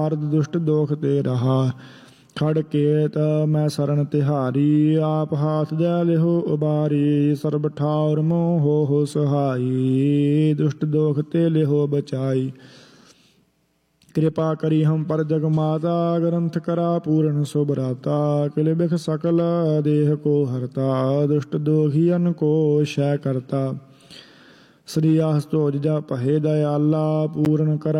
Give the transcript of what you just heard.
ਆਰਦ ਦੁਸ਼ਟ ਦੋਖ ਤੇ ਰਹਾ। ਖੜ ਕੇਤ ਮੈਂ ਸਰਨ ਤਿਹਾਰੀ, ਆਪ ਹਾਥ ਦੇ ਲਿਹੋ ਉਬਾਰੀ। ਸਰਬ ਠਾਉਰ ਮੋਹ ਹੋ ਸਹਾਈ, ਦੁਸ਼ਟ ਦੋਖ ਤੇ ਲਿਹੋ ਬਚਾਈ। ਕਿਰਪਾ ਕਰੀ ਹਮ ਪਰ ਜਗ ਮਾਤਾ, ਗ੍ਰੰਥ ਕਰਾ ਪੂਰਨ ਸੁਭਰਾਤਾ। ਕਿਲ ਬਿਖ ਸਕਲ ਦੇਹ ਕੋ ਹਰਤਾ, ਦੁਸ਼ਟ ਦੋਖੀਅਨ ਕੋ ਸ਼ੈ ਕਰਤਾ। ਸ੍ਰੀ ਆਸ ਤੋਜ ਜਾ ਪਹੇ ਦਇਆਲਾ, ਪੂਰਨ ਕਰਾ